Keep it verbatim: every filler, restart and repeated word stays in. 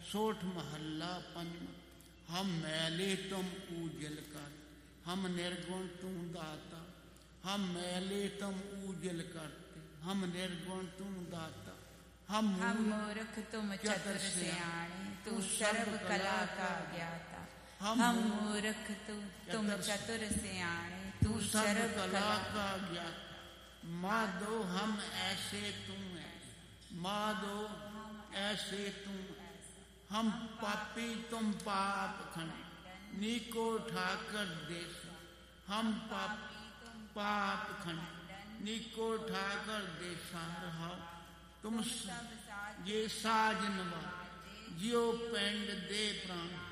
सोठ महल्ला पंचम। हम मैले तुम ऊजल कर, हम निर्गुण तू दाता। हम मैले तुम ऊजल करते, हम निर्गुण तू दाता। हम मूर्ख तुम चतुर सियाणे, तू सर्व कला का ज्ञाता। हम मूर्ख तू तुम चतुर सियाणे, तू सर्व कला का ज्ञाता। माधो हम ऐसे तू है, माधो ऐसे तू। हम पापी तुम पाप खंड, नीको ठाकर देश। हम पाप पाप खंड, नीको ठाकर देशा रहा। तुम ये साजनवा, जियो पेंड दे प्राण।